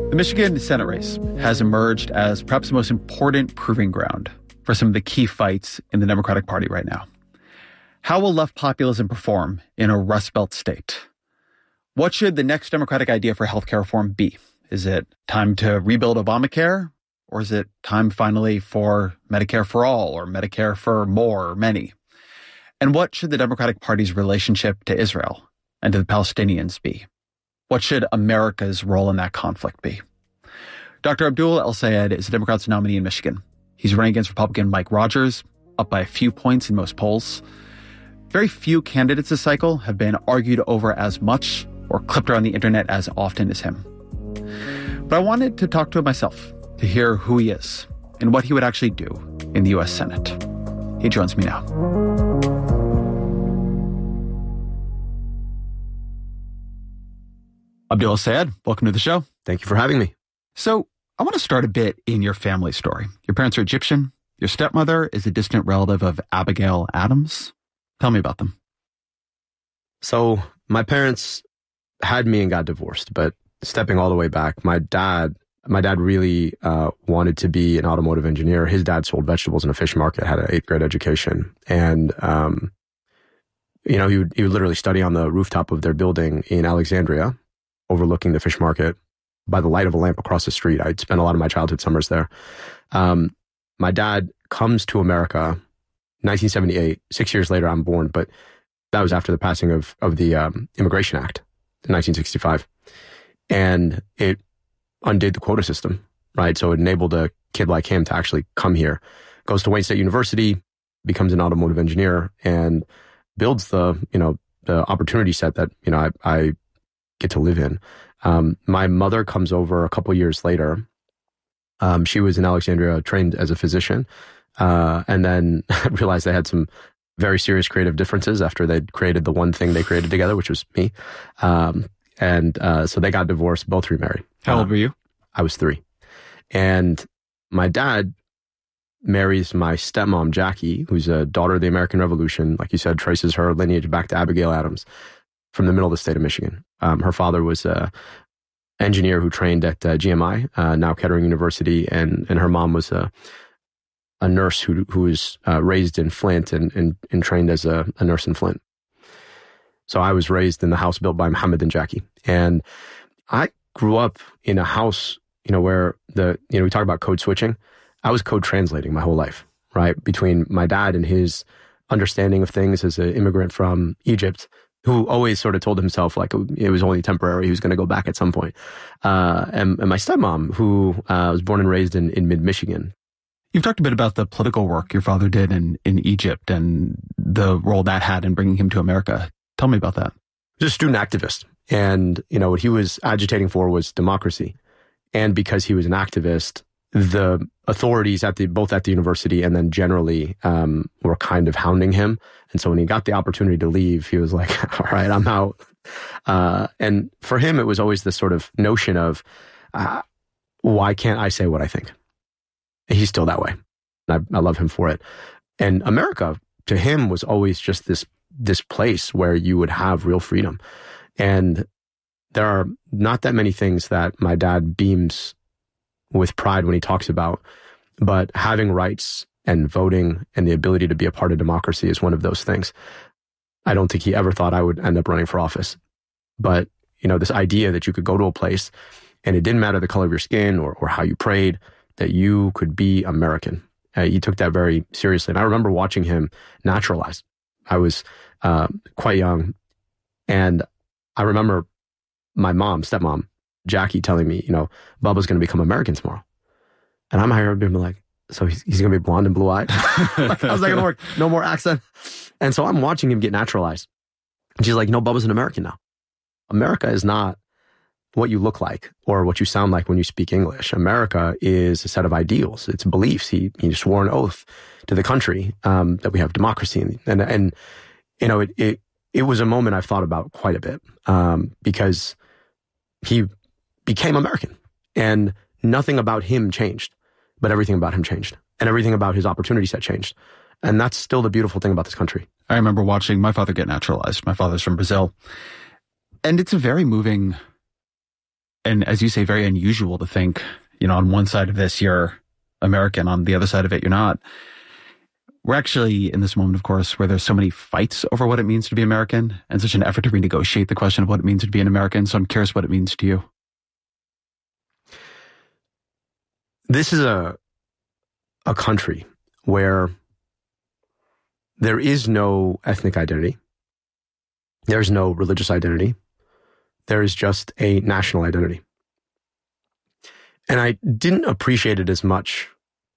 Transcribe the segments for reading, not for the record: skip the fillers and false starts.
The Michigan Senate race has emerged as perhaps the most important proving ground for some of the key fights in the Democratic Party right now. How will left populism perform in a Rust Belt state? What should the next Democratic idea for healthcare reform be? Is it time to rebuild Obamacare? Or is it time finally for Medicare for all or Medicare for more or many? And what should the Democratic Party's relationship to Israel and to the Palestinians be? What should America's role in that conflict be? Dr. Abdul El-Sayed is the Democrats' nominee in Michigan. He's running against Republican Mike Rogers, up by a few points in most polls. Very few candidates this cycle have been argued over as much or clipped around the internet as often as him. But I wanted to talk to him myself to hear who he is and what he would actually do in the U.S. Senate. He joins me now. Abdul El-Sayed, welcome to the show. Thank you for having me. So I want to start a bit in your family story. Your parents are Egyptian. Your stepmother is a distant relative of Abigail Adams. Tell me about them. So my parents had me and got divorced, but stepping all the way back, my dad really wanted to be an automotive engineer. His dad sold vegetables in a fish market, had an 8th grade education. And, he would literally study on the rooftop of their building in Alexandria, overlooking the fish market by the light of a lamp across the street. I'd spent a lot of my childhood summers there. My dad comes to America 1978. 6 years later, I'm born, but that was after the passing of the Immigration Act in 1965. And it undid the quota system, right? So it enabled a kid like him to actually come here, goes to Wayne State University, becomes an automotive engineer, and builds the opportunity set that, I get to live in. My mother comes over a couple years later. She was in Alexandria, trained as a physician, and then realized they had some very serious creative differences after they'd created the one thing they created together, which was me. So they got divorced, both remarried. How old were you? I was 3. And my dad marries my stepmom, Jackie, who's a daughter of the American Revolution. Like you said, traces her lineage back to Abigail Adams from the middle of the state of Michigan. Her father was an engineer who trained at GMI, now Kettering University, and her mom was a nurse who was raised in Flint and trained as a nurse in Flint. So I was raised in the house built by Muhammad and Jackie. And I grew up in a house, where we talk about code switching. I was code translating my whole life, right? Between my dad and his understanding of things as an immigrant from Egypt, who always sort of told himself like it was only temporary. He was going to go back at some point. And my stepmom, who was born and raised in mid-Michigan. You've talked a bit about the political work your father did in Egypt and the role that had in bringing him to America. Tell me about that. Just a student activist. And, what he was agitating for was democracy. And because he was an activist, the authorities both at the university and then generally were kind of hounding him. And so when he got the opportunity to leave, he was like, all right, I'm out. And for him, it was always this sort of notion of, why can't I say what I think? And he's still that way. I love him for it. And America, to him, was always just this place where you would have real freedom. And there are not that many things that my dad beams with pride when he talks about, but having rights and voting and the ability to be a part of democracy is one of those things. I don't think he ever thought I would end up running for office. But, this idea that you could go to a place and it didn't matter the color of your skin or how you prayed, that you could be American. He took that very seriously. And I remember watching him naturalize. I was quite young. And I remember my stepmom, Jackie, telling me, Bubba's going to become American tomorrow. And I'm here being like, so he's going to be blonde and blue-eyed? I was like, no more accent. And so I'm watching him get naturalized. And she's like, Bubba's an American now. America is not what you look like or what you sound like when you speak English. America is a set of ideals. It's beliefs. He swore an oath to the country that we have democracy. And it was a moment I've thought about quite a bit because he became American and nothing about him changed, but everything about him changed and everything about his opportunity set changed. And that's still the beautiful thing about this country. I remember watching my father get naturalized. My father's from Brazil. And it's a very moving and as you say, very unusual to think, on one side of this, you're American, on the other side of it, you're not. We're actually in this moment, of course, where there's so many fights over what it means to be American and such an effort to renegotiate the question of what it means to be an American. So I'm curious what it means to you. This is a country where there is no ethnic identity. There's no religious identity. There is just a national identity. And I didn't appreciate it as much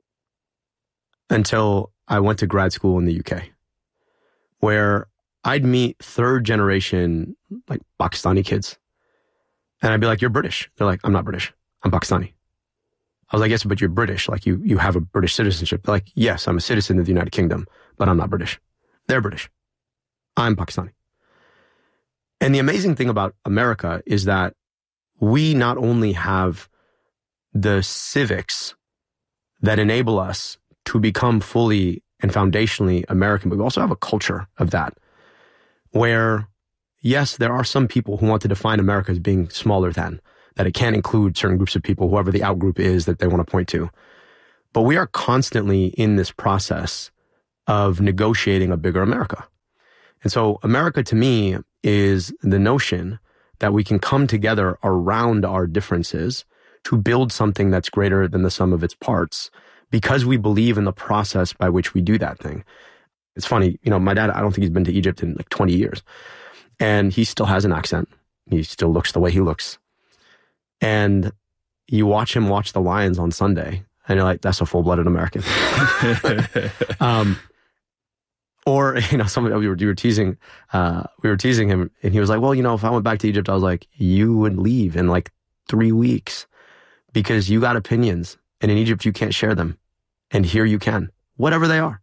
until I went to grad school in the UK, where I'd meet third generation, like Pakistani kids. And I'd be like, "You're British." They're like, "I'm not British. I'm Pakistani." I was like, "Yes, but you're British. Like you have a British citizenship." They're like, "Yes, I'm a citizen of the United Kingdom, but I'm not British." They're British. I'm Pakistani. And the amazing thing about America is that we not only have the civics that enable us to become fully and foundationally American, but we also have a culture of that where, yes, there are some people who want to define America as being smaller than, that it can't include certain groups of people, whoever the outgroup is that they want to point to. But we are constantly in this process of negotiating a bigger America. And so America to me is the notion that we can come together around our differences to build something that's greater than the sum of its parts, because we believe in the process by which we do that thing. It's funny, my dad, I don't think he's been to Egypt in like 20 years. And he still has an accent. He still looks the way he looks. And you watch him watch the Lions on Sunday, and you're like, that's a full-blooded American. Or, we were teasing him, and he was like, well, if I went back to Egypt, I was like, you would leave in like 3 weeks because you got opinions. And in Egypt, you can't share them. And here you can, whatever they are.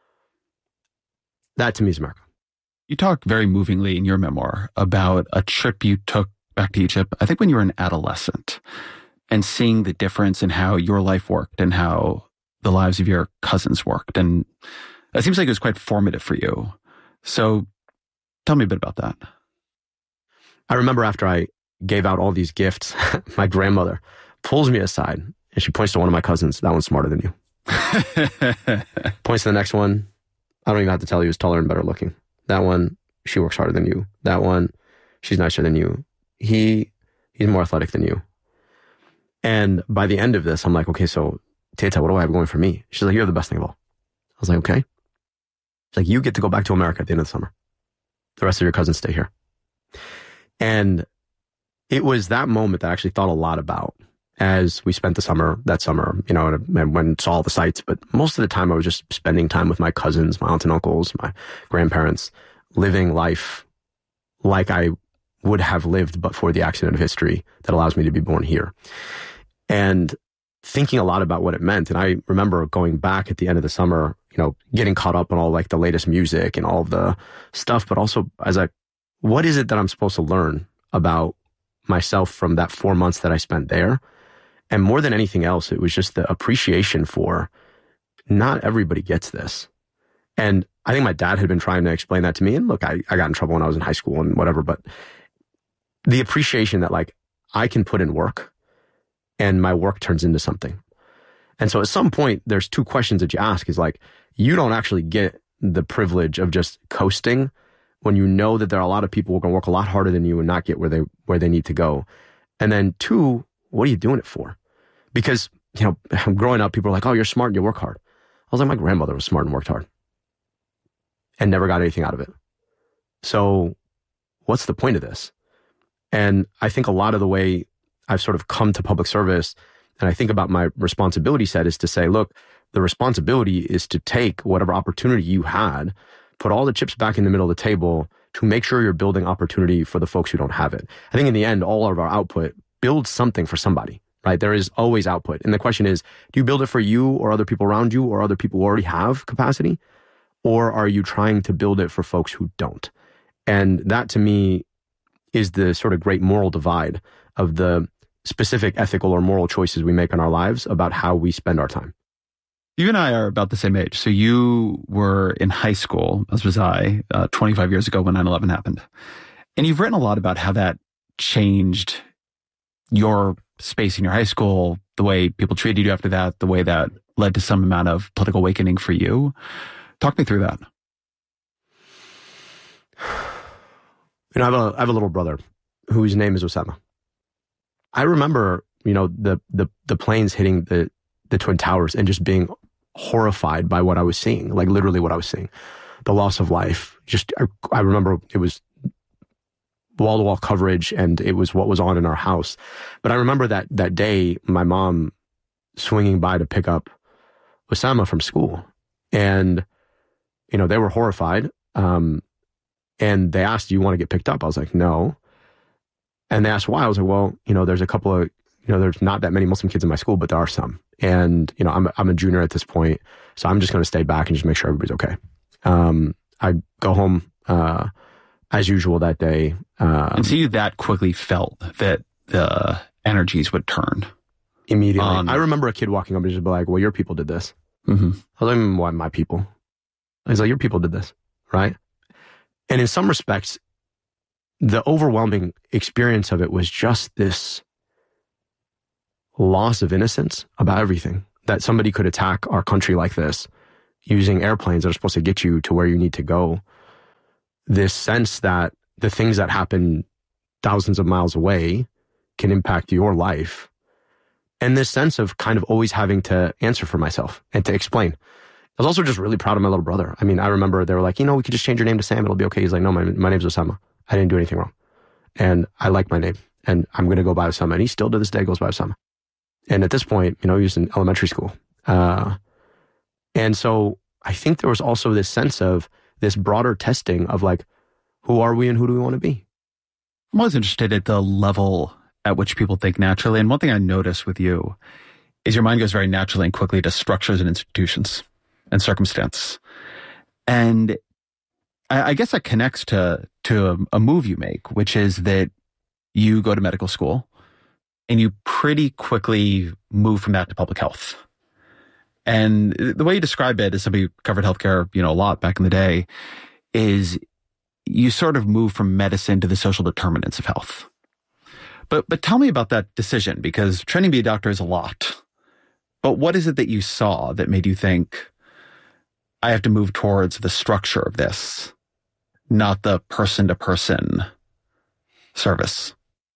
That to me is America. You talk very movingly in your memoir about a trip you took back to Egypt, I think when you were an adolescent, and seeing the difference in how your life worked and how the lives of your cousins worked. And it seems like it was quite formative for you. So tell me a bit about that. I remember after I gave out all these gifts, my grandmother pulls me aside and she points to one of my cousins. That one's smarter than you. Points to the next one. I don't even have to tell you, he's taller and better looking. That one, she works harder than you. That one, she's nicer than you. He's more athletic than you. And by the end of this, I'm like, okay, so Teta, what do I have going for me? She's like, you have the best thing of all. I was like, okay. She's like, you get to go back to America at the end of the summer. The rest of your cousins stay here. And it was that moment that I actually thought a lot about as we spent that summer, and went and saw all the sights. But most of the time I was just spending time with my cousins, my aunts and uncles, my grandparents, living life like I would have lived but for the accident of history that allows me to be born here. And thinking a lot about what it meant. And I remember going back at the end of the summer, getting caught up on all like the latest music and all of the stuff, but also what is it that I'm supposed to learn about myself from that 4 months that I spent there? And more than anything else, it was just the appreciation for not everybody gets this. And I think my dad had been trying to explain that to me. And look, I got in trouble when I was in high school and whatever, but the appreciation that like I can put in work and my work turns into something. And so at some point, there's two questions that you ask is like, you don't actually get the privilege of just coasting when you know that there are a lot of people who are going to work a lot harder than you and not get where they need to go. And then two, what are you doing it for? Because, growing up, people are like, oh, you're smart and you work hard. I was like, my grandmother was smart and worked hard and never got anything out of it. So what's the point of this? And I think a lot of the way I've sort of come to public service and I think about my responsibility set is to say, look, the responsibility is to take whatever opportunity you had, put all the chips back in the middle of the table to make sure you're building opportunity for the folks who don't have it. I think in the end, all of our output builds something for somebody, right? There is always output. And the question is, do you build it for you or other people around you or other people who already have capacity? Or are you trying to build it for folks who don't? And that to me is the sort of great moral divide of the specific ethical or moral choices we make in our lives about how we spend our time. You and I are about the same age. So you were in high school, as was I, 25 years ago when 9/11 happened. And you've written a lot about how that changed your space in your high school, the way people treated you after that, the way that led to some amount of political awakening for you. Talk me through that. I have a little brother whose name is Osama. I remember, the planes hitting the Twin Towers and just being horrified by what I was seeing, like literally what I was seeing. The loss of life. I remember it was wall-to-wall coverage and it was what was on in our house. But I remember that day, my mom swinging by to pick up Osama from school. And, they were horrified. And they asked, do you want to get picked up? I was like, no. And they asked why. I was like, well, there's a couple of, there's not that many Muslim kids in my school, but there are some. And, I'm a junior at this point, so I'm just going to stay back and just make sure everybody's okay. I go home, as usual that day. And so you that quickly felt that the energies would turn? Immediately. I remember a kid walking up and just be like, well, your people did this. Mm-hmm. I was like, why my people? He's like, your people did this, right? And in some respects, the overwhelming experience of it was just this loss of innocence about everything. That somebody could attack our country like this using airplanes that are supposed to get you to where you need to go. This sense that the things that happen thousands of miles away can impact your life. And this sense of kind of always having to answer for myself and to explain. I was also just really proud of my little brother. I mean, I remember they were like, we could just change your name to Sam. It'll be okay. He's like, no, my name's Osama. I didn't do anything wrong. And I like my name. And I'm going to go by Osama. And he still to this day goes by Osama. And at this point, he was in elementary school. And so I think there was also this sense of this broader testing of like, who are we and who do we want to be? I'm always interested at the level at which people think naturally. And one thing I notice with you is your mind goes very naturally and quickly to structures and institutions and circumstance. And I guess that connects to a move you make, which is that you go to medical school and you pretty quickly move from that to public health. And the way you describe it, as somebody who covered healthcare, a lot back in the day, is you sort of move from medicine to the social determinants of health. But tell me about that decision, because training to be a doctor is a lot. But what is it that you saw that made you think, I have to move towards the structure of this, not the person-to-person service?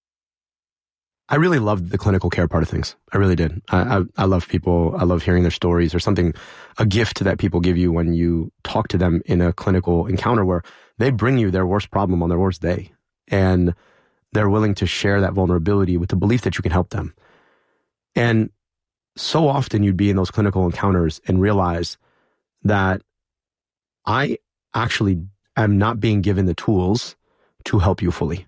I really loved the clinical care part of things. I really did. I love people. I love hearing their stories. There's something, a gift that people give you when you talk to them in a clinical encounter where they bring you their worst problem on their worst day. And they're willing to share that vulnerability with the belief that you can help them. And so often you'd be in those clinical encounters and realize that I actually am not being given the tools to help you fully.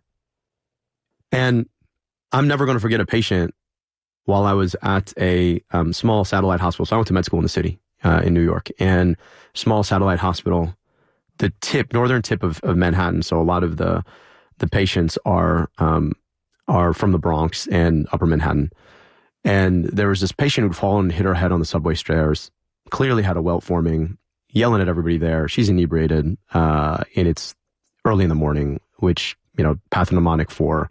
And I'm never going to forget a patient while I was at a small satellite hospital. So I went to med school in the city in New York, and small satellite hospital, the northern tip of Manhattan. So a lot of the patients are from the Bronx and Upper Manhattan. And there was this patient who'd fallen and hit her head on the subway stairs, clearly had a welt forming, yelling at everybody there. She's inebriated, and it's early in the morning, which, pathognomonic for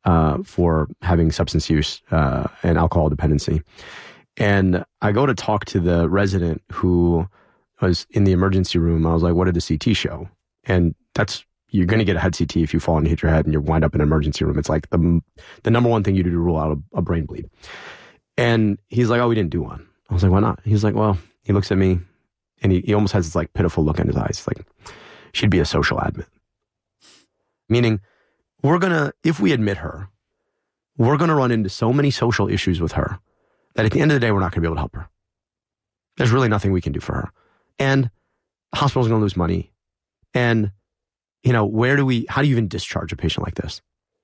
having substance use and alcohol dependency. And I go to talk to the resident who was in the emergency room. I was like, what did the CT show? And you're going to get a head CT if you fall and hit your head and you wind up in an emergency room. It's like the number one thing you do to rule out a brain bleed. And he's like, oh, we didn't do one. I was like, why not? He's like, well, he looks at me and he almost has this like pitiful look in his eyes. Like, she'd be a social admit. Meaning, if we admit her, we're going to run into so many social issues with her that at the end of the day, we're not going to be able to help her. There's really nothing we can do for her. And the hospital's going to lose money. And, how do you even discharge a patient like this?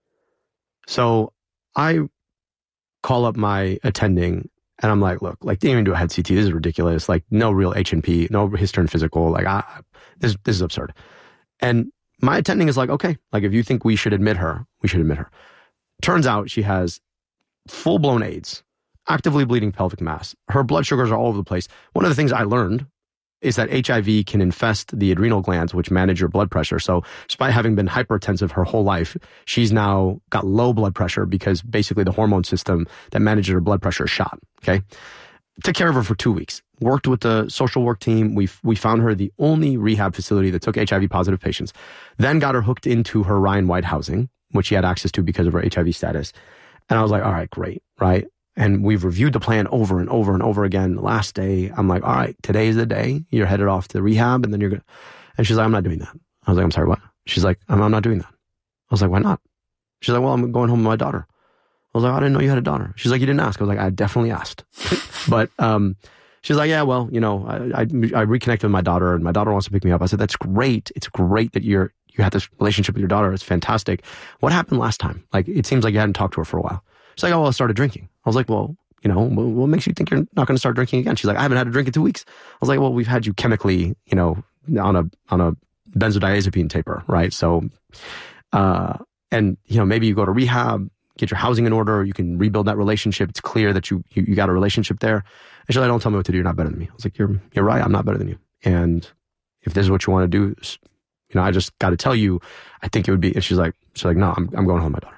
So I call up my attending and I'm like, look, didn't even do a head CT. This is ridiculous. No real H&P, no history and physical. This is absurd. And my attending is like, okay, if you think we should admit her, we should admit her. Turns out she has full-blown AIDS, actively bleeding pelvic mass. Her blood sugars are all over the place. One of the things I learned is that HIV can infest the adrenal glands, which manage your blood pressure. So despite having been hypertensive her whole life, she's now got low blood pressure because basically the hormone system that manages her blood pressure is shot. Okay. Took care of her for 2 weeks. Worked with the social work team. We found her the only rehab facility that took HIV positive patients. Then got her hooked into her Ryan White housing, which she had access to because of her HIV status. And I was like, all right, great. Right. And we've reviewed the plan over and over and over again. The last day, I'm like, all right, today is the day. You're headed off to rehab and then you're going to, and she's like, I'm not doing that. I was like, I'm sorry, what? She's like, I'm not doing that. I was like, why not? She's like, well, I'm going home with my daughter. I was like, I didn't know you had a daughter. She's like, you didn't ask. I was like, I definitely asked. But she's like, yeah, well, you know, I reconnected with my daughter and my daughter wants to pick me up. I said, that's great. It's great that you had this relationship with your daughter. It's fantastic. What happened last time? Like, it seems like you hadn't talked to her for a while. She's like, oh, well, I started drinking. I was like, well, you know, what makes you think you're not going to start drinking again? She's like, I haven't had a drink in 2 weeks. I was like, well, we've had you chemically, you know, on a benzodiazepine taper, right? So, and, you know, maybe you go to rehab, get your housing in order, you can rebuild that relationship. It's clear that you got a relationship there. And she's like, don't tell me what to do. You're not better than me. I was like, you're right. I'm not better than you. And if this is what you want to do, you know, I just got to tell you, I think it would be, and she's like, no, I'm going home with my daughter.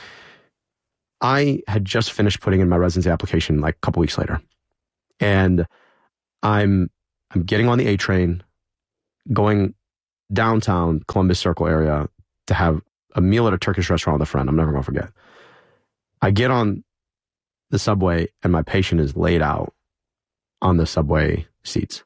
I had just finished putting in my residency application like a couple weeks later. And I'm getting on the A train, going downtown Columbus Circle area to have a meal at a Turkish restaurant with a friend. I'm never going to forget. I get on the subway and my patient is laid out on the subway seats.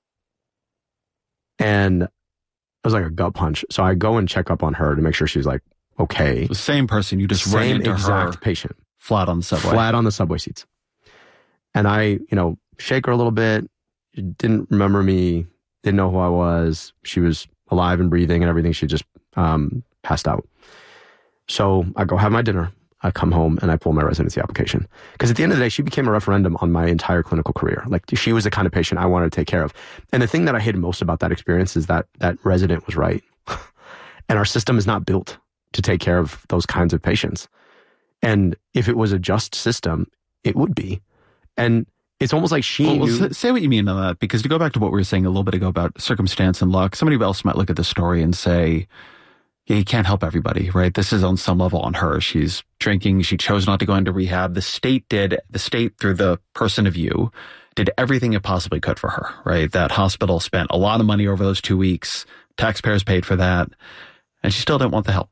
And it was like a gut punch. So I go and check up on her to make sure she's like, okay. The same person, you just run into exact her. Patient. Flat on the subway. Flat on the subway seats. And I, you know, shake her a little bit. She didn't remember me, didn't know who I was. She was alive and breathing and everything. She just passed out. So I go have my dinner. I come home and I pull my residency application. Because at the end of the day, she became a referendum on my entire clinical career. Like, she was the kind of patient I wanted to take care of. And the thing that I hated most about that experience is that that resident was right. And our system is not built to take care of those kinds of patients. And if it was a just system, it would be. And it's almost like she knew. Say what you mean on that, because to go back to what we were saying a little bit ago about circumstance and luck, somebody else might look at the story and say, yeah, you can't help everybody, right? This is on some level on her. She's drinking. She chose not to go into rehab. The state through the person of you, did everything it possibly could for her, right? That hospital spent a lot of money over those 2 weeks. Taxpayers paid for that. And she still didn't want the help.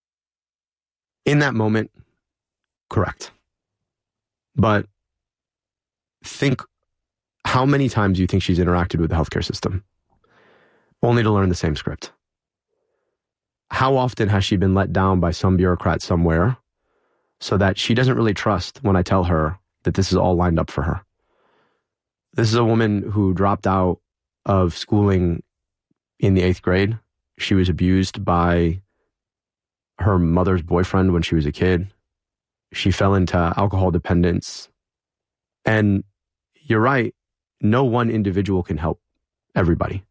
In that moment, correct. But think how many times you think she's interacted with the healthcare system only to learn the same script. How often has she been let down by some bureaucrat somewhere so that she doesn't really trust when I tell her that this is all lined up for her? This is a woman who dropped out of schooling in the 8th grade. She was abused by her mother's boyfriend when she was a kid. She fell into alcohol dependence. And you're right, no one individual can help everybody.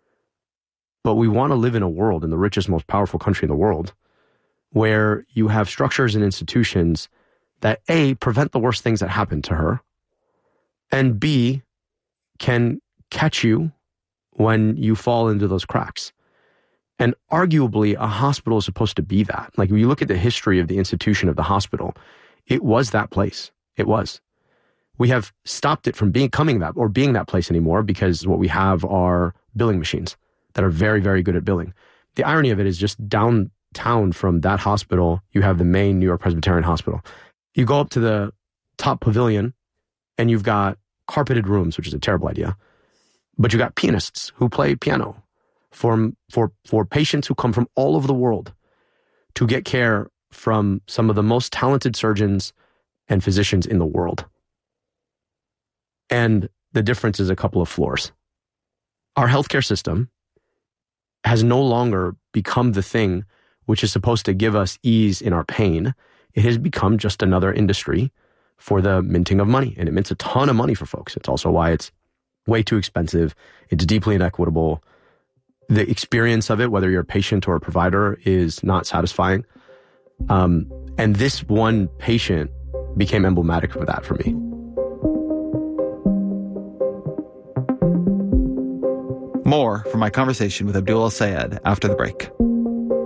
But we want to live in a world, in the richest, most powerful country in the world, where you have structures and institutions that A, prevent the worst things that happen to her, and B, can catch you when you fall into those cracks. And arguably, a hospital is supposed to be that. Like, when you look at the history of the institution of the hospital, it was that place. It was. We have stopped it from becoming that or being that place anymore because what we have are billing machines that are very, very good at billing. The irony of it is just downtown from that hospital, you have the main New York Presbyterian Hospital. You go up to the top pavilion and you've got carpeted rooms, which is a terrible idea, but you got pianists who play piano for patients who come from all over the world to get care from some of the most talented surgeons and physicians in the world. And the difference is a couple of floors. Our healthcare system has no longer become the thing which is supposed to give us ease in our pain. It has become just another industry for the minting of money. And it mints a ton of money for folks. It's also why it's way too expensive. It's deeply inequitable. The experience of it, whether you're a patient or a provider, is not satisfying. And this one patient became emblematic of that for me. More from my conversation with Abdul El-Sayed after the break.